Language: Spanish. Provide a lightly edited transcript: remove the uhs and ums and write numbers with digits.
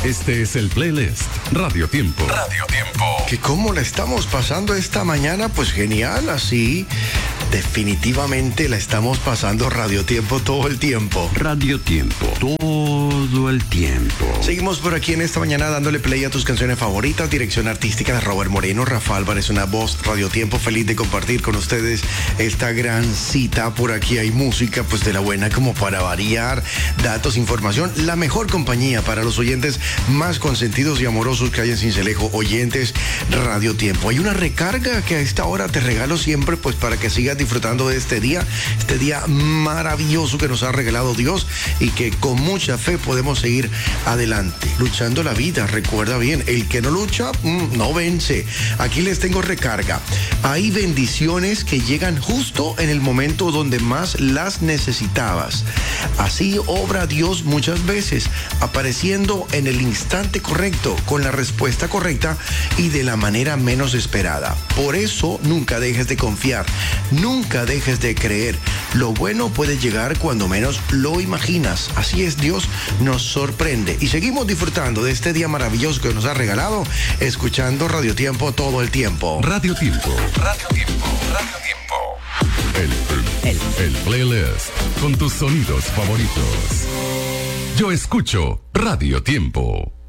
Este es el playlist Radio Tiempo. Radio Tiempo. ¿Que cómo la estamos pasando esta mañana? Pues genial, así definitivamente la estamos pasando Radio Tiempo todo el tiempo. Radio Tiempo. Todo el tiempo. Seguimos por aquí en esta mañana dándole play a tus canciones favoritas. Dirección artística de Robert Moreno, Rafa Álvarez, una voz. Radio Tiempo, feliz de compartir con ustedes esta gran cita. Por aquí hay música, pues de la buena, como para variar, datos, información. La mejor compañía para los oyentes más consentidos y amorosos que hay en Sincelejo. Oyentes Radio Tiempo. Hay una recarga que a esta hora te regalo siempre, pues para que sigas disfrutando de este día maravilloso que nos ha regalado Dios y que con mucha fe podemos seguir adelante, luchando la vida. Recuerda bien, el que no lucha, no vence. Aquí les tengo recarga. Hay bendiciones que llegan justo en el momento donde más las necesitabas. Así obra Dios muchas veces, apareciendo en el instante correcto, con la respuesta correcta y de la manera menos esperada. Por eso nunca dejes de confiar, nunca dejes de creer. Lo bueno puede llegar cuando menos lo imaginas. Así es, Dios nos sorprende. Y seguimos disfrutando de este día maravilloso que nos ha regalado, escuchando Radio Tiempo todo el tiempo. Radio Tiempo. Radio Tiempo. Radio Tiempo. El playlist con tus sonidos favoritos. Yo escucho Radio Tiempo.